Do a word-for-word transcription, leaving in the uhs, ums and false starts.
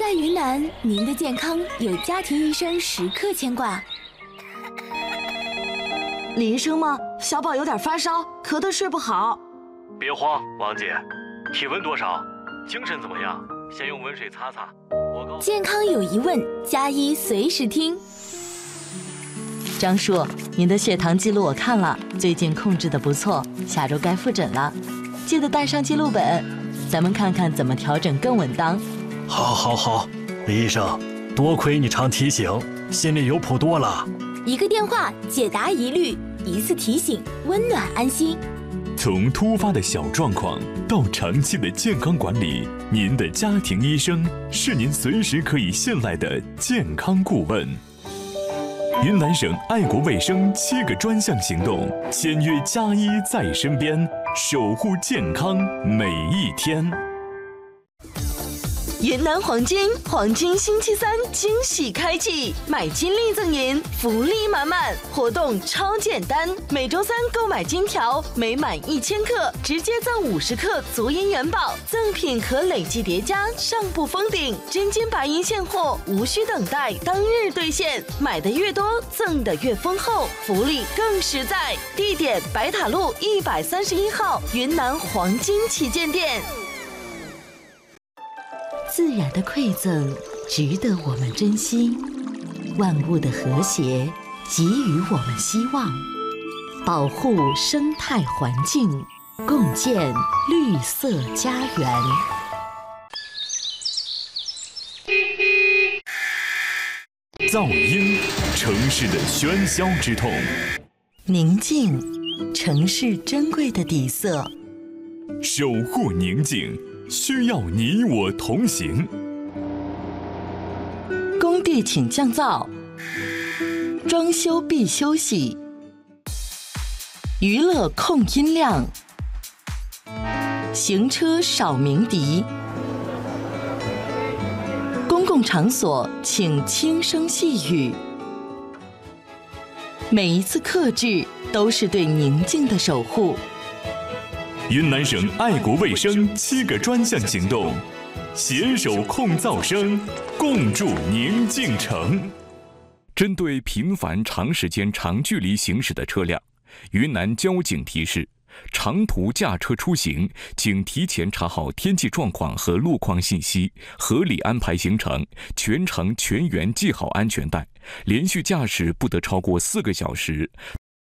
在云南，您的健康有家庭医生时刻牵挂。 李医生吗？小宝有点发烧，咳得睡不好。 别慌，王姐，体温多少？精神怎么样？先用温水擦擦。我告健康有疑问，加医随时听。 张叔，您的血糖记录我看了，最近控制的不错，下周该复诊了，记得带上记录本，咱们看看怎么调整更稳当。 好，好，好，李医生，多亏你常提醒，心里有谱多了。 一个电话解答疑虑，一次提醒温暖安心。 从突发的小状况到长期的健康管理，您的家庭医生是您随时可以信赖的健康顾问。云南省爱国卫生七个专项行动，签约加医在身边，守护健康每一天。 云南黄金黄金星期三惊喜开启，买金立赠银，福利满满，活动超简单，每周三购买金条，每满一千克直接赠五十克足银元宝，赠品可累计叠加，上不封顶，真金白银现货，无需等待，当日兑现，买的越多，赠的越丰厚，福利更实在。地点：白塔路一百三十一号云南黄金旗舰店。自然的馈赠值得我们珍惜，万物的和谐给予我们希望，保护生态环境，共建绿色家园。 噪音，城市的喧嚣之痛； 宁静，城市珍贵的底色。 守护宁静，需要你我同行。 工地请降噪，装修必休息，娱乐控音量，行车少鸣笛，公共场所请轻声细语。每一次克制都是对宁静的守护。 云南省爱国卫生七个专项行动，携手控噪声，共筑宁静城。针对频繁长时间长距离行驶的车辆，云南交警提示：长途驾车出行，请提前查好天气状况和路况信息，合理安排行程，全程全员系好安全带，连续驾驶不得超过四个小时。